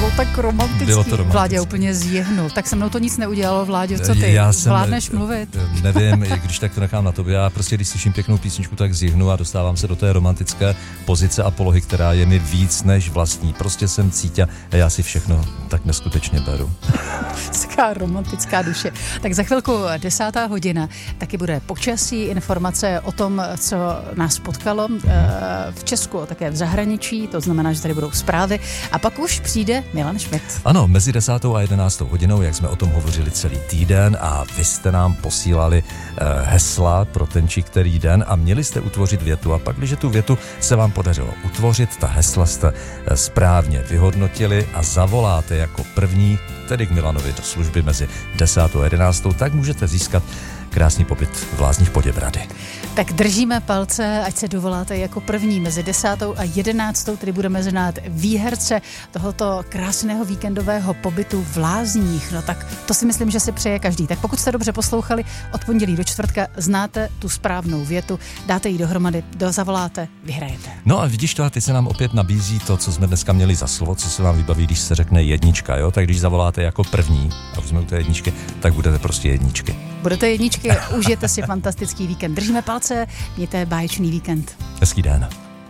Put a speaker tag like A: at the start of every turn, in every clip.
A: bylo tak romantický.
B: Bylo to romantické.
A: Vládě úplně zjihnul. Tak se mnou to nic neudělalo, Vláďo, co ty? Vládneš mluvit?
B: Nevím, když tak to nechám na tobě. Já prostě, když slyším pěknou písničku, tak zjihnu a dostávám se do té romantické pozice a polohy, která je mi víc než vlastní. Prostě jsem cítě a já si všechno tak neskutečně beru.
A: Taká romantická duše. Tak za chvilku 10. hodina taky bude počasí, informace o tom, co nás potkalo v Česku a také v zahraničí, to znamená, že tady budou zprávy a pak už přijde Milan Šmit.
B: Ano, mezi 10. a 11. hodinou, jak jsme o tom hovořili celý týden a vy jste nám posílali hesla pro ten či který den a měli jste utvořit větu a pak, když tu větu se vám podařilo utvořit, ta hesla jste správně vyhodnotili a zavoláte jako první, tedy k Milanovi do služby mezi 10. a 11. tak můžete získat krásný pobyt v Lázních Poděbrady.
A: Tak držíme palce, ať se dovoláte jako první mezi 10. a 11. tedy budeme znát výherce tohoto krásného víkendového pobytu v Lázních. No tak to si myslím, že si přeje každý. Tak pokud jste dobře poslouchali, od pondělí do čtvrtka znáte tu správnou větu, dáte ji dohromady, zavoláte, vyhrajete.
B: No a vidíš to, a ty se nám opět nabízí to, co jsme dneska měli za slovo, co se vám vybaví, když se řekne jednička, jo? Tak když zavoláte jako první a už jsme u té jedničky, tak budete prostě jedničky.
A: Budete jedničky, užijete si fantastický víkend. Držíme palce, mějte báječný víkend.
B: Hezký den.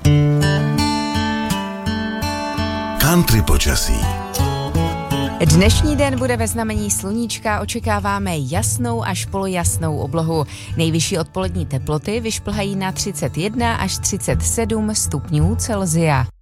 C: Country počasí.
D: Dnešní den bude ve znamení sluníčka, očekáváme jasnou až polojasnou oblohu. Nejvyšší odpolední teploty vyšplhají na 31 až 37 stupňů Celsia.